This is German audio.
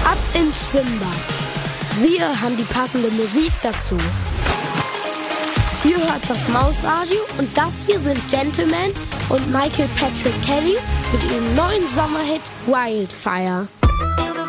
ab ins Schwimmbad. Wir haben die passende Musik dazu. Ihr hört das Mausradio und das hier sind Gentleman und Michael Patrick Kelly mit ihrem neuen Sommerhit Wildfire.